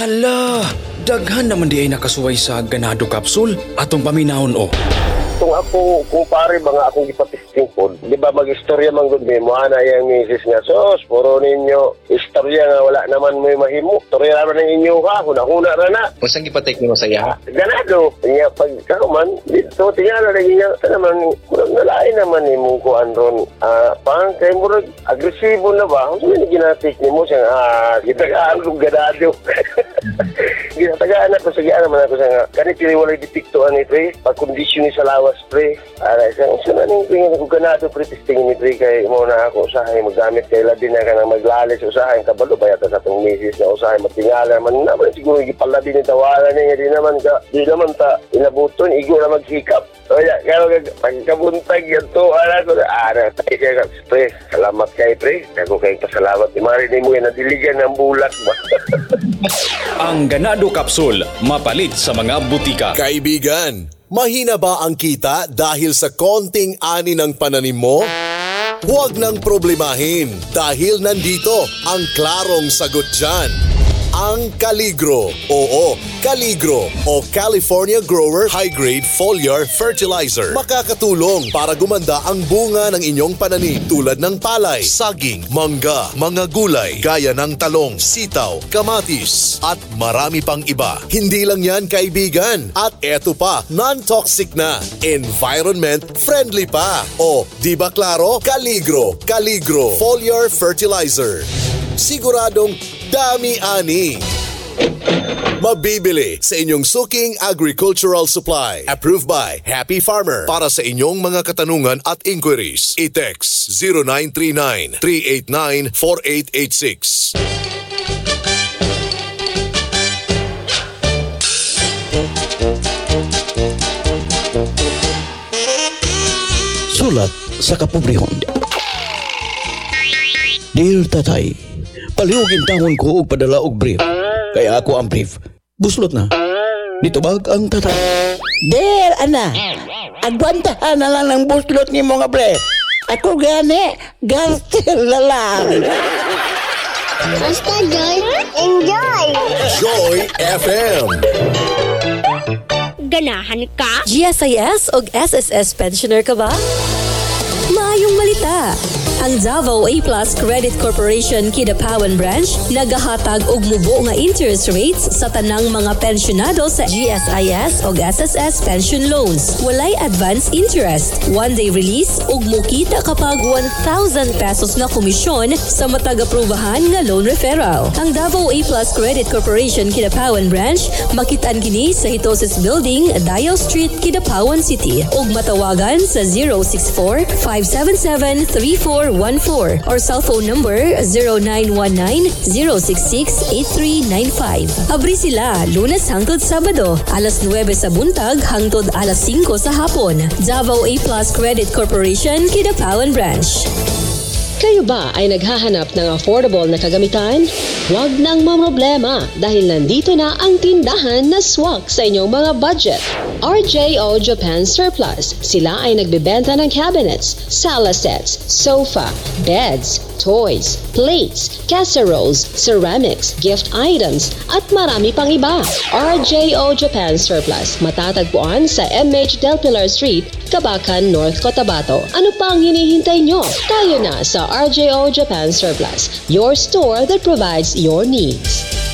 Hala, daghan naman di ay nakasuway sa ganado capsule atong paminahon o. Kung ako, kumpare mga akong ipatisting po, di ba mag-istorya man gud mo, ana yung misis nga, sos, puro ninyo, istorya nga wala naman may mahimo. Istorya naman ng inyo ha, huna-huna na na. Kung saan ipatik mo sa iya? Ganado, niya pag kaman, dito tingala lagi niya, naman, nalain naman ni mong kuan ron, pang kay murag, agresibo na ba? Kung saan ginatik ni mo siya, gitagaan kong ganado. Ginatagaan ako, sige naman ako siya nga, kanit walay dipiktuan ni pre, pag-kondisyon ni sa lawas pre, saan na ning tingin ko ganado pre, testingin ni pre, kay mo na ako usahay, magamit kay labi na ka na maglalis, usahay, kabalo, bayata sa itong misis na usahay, matingala, man naman siguro ipalabi ni tawalan niya, di naman ta inabuton, igo na maghikap. So, kaya pagkabuntag yan to, tayo kaya pre, salamat kay pre, ako kayong pasalamat, marinig mo yan, nadiligan ng bulak ba? Ang ganado capsule, mapalit sa mga butika. Kaibigan, mahina ba ang kita dahil sa konting ani ng pananim mo? Huwag nang problemahin dahil nandito ang klarong sagot dyan. Ang Caligro. Oo, Caligro o California Grower High Grade Foliar Fertilizer. Makakatulong para gumanda ang bunga ng inyong pananim tulad ng palay, saging, mangga, mga gulay, gaya ng talong, sitaw, kamatis, at marami pang iba. Hindi lang yan kaibigan. At eto pa, non-toxic na, environment friendly pa. O, di ba klaro? Caligro Foliar Fertilizer. Siguradong dami-ani. Mabibili sa inyong suking agricultural supply. Approved by Happy Farmer. Para sa inyong mga katanungan at inquiries, i-text 0939-389-4886. Sulat sa kapobrehon. Dear Tatay, palihugin tahon ko og padala og brief. Kaya ako ang brief. Buslot na. Nitubag ang tatay. Der, ana. Agwantahan na lang ng buslot ni mga brief. Ako gani, gartil na lang. Basta Joy, enjoy! Joy FM. Ganahan ka? GSIS o SSS pensioner ka ba? Maayong malita! Ang Davao A+ Credit Corporation Kidapawan Branch nagahatag og mubo nga interest rates sa tanang mga pensyonado sa GSIS o SSS pension loans. Walay advance interest, one-day release ug mukita kapag 1,000 pesos na komisyon sa matag-aprubahan nga loan referral. Ang Davao A+ Credit Corporation Kidapawan Branch makitaan kini sa Hitosis Building, Dial Street, Kidapawan City ug matawagan sa 064-577-3414 or cellphone number 0919-066-8395. Abri sila Lunes hangtod Sabado, alas 9 sa buntag hangtod alas 5 sa hapon. Davao A+ Credit Corporation, Kidapawan Branch. Kayo ba ay naghahanap ng affordable na kagamitan? Huwag nang mamroblema dahil nandito na ang tindahan na swak sa inyong mga budget. RJO Japan Surplus. Sila ay nagbebenta ng cabinets, sala sets, sofa, beds, toys, plates, casseroles, ceramics, gift items, at marami pang iba. RJO Japan Surplus. Matatagpuan sa MH Del Pilar Street, Kabakan, North Cotabato. Ano pang hinihintay nyo? Tayo na sa RJO Japan Surplus, your store that provides your needs.